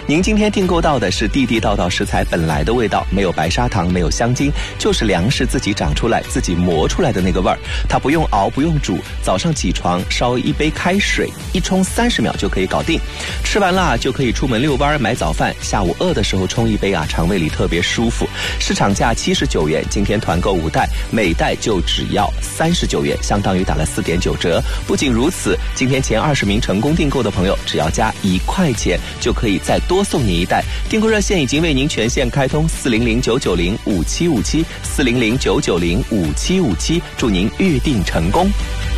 您今天订购到的是地地道道食材本来的味道，没有白砂糖，没有香精，就是粮食自己长出来自己磨出来的那个味儿。它不用熬不用煮，早上起床烧一杯开水，一冲30秒就可以搞定。吃完了就可以出门遛弯买早饭，下午饿的时候冲一杯啊，肠胃里特别舒服。市场价79元，今天团购5袋，每袋就只要39元，相当于打了4.9折。不仅如此，今天前20名成功订购的朋友，只要加1块钱就可以再多送你1袋。订购热线已经为您全线开通，400-990-5757，400-990-5757，祝您预订成功。